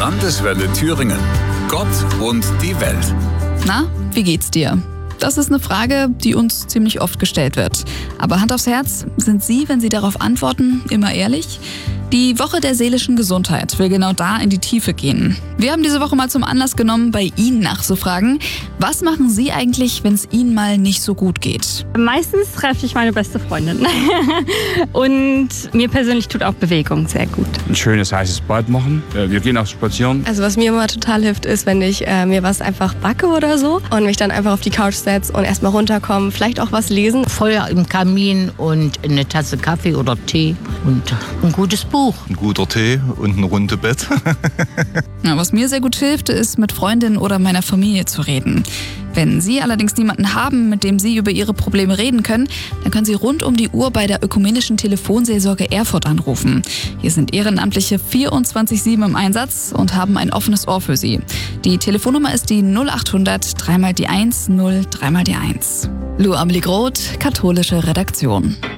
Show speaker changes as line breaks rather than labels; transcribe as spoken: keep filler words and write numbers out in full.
Landeswelle Thüringen. Gott und die Welt.
Na, wie geht's dir? Das ist eine Frage, die uns ziemlich oft gestellt wird. Aber Hand aufs Herz, sind Sie, wenn Sie darauf antworten, immer ehrlich? Die Woche der seelischen Gesundheit will genau da in die Tiefe gehen. Wir haben diese Woche mal zum Anlass genommen, bei Ihnen nachzufragen. Was machen Sie eigentlich, wenn es Ihnen mal nicht so gut geht?
Meistens treffe ich meine beste Freundin. Und mir persönlich tut auch Bewegung sehr gut.
Ein schönes heißes Bad machen. Wir gehen auch spazieren.
Also was mir immer total hilft, ist, wenn ich äh, mir was einfach backe oder so und mich dann einfach auf die Couch setze und erstmal runterkommen, vielleicht auch was lesen.
Feuer im Kamin und eine Tasse Kaffee oder Tee und ein gutes Buch.
Ein guter Tee und ein rundes Bett.
Ja, was mir sehr gut hilft, ist mit Freundinnen oder meiner Familie zu reden. Wenn Sie allerdings niemanden haben, mit dem Sie über Ihre Probleme reden können, dann können Sie rund um die Uhr bei der Ökumenischen Telefonseelsorge Erfurt anrufen. Hier sind Ehrenamtliche vierundzwanzig sieben im Einsatz und haben ein offenes Ohr für Sie. Die Telefonnummer ist die null achthundert drei mal die eins null drei mal die eins. Lou Amelig-Roth, katholische Redaktion.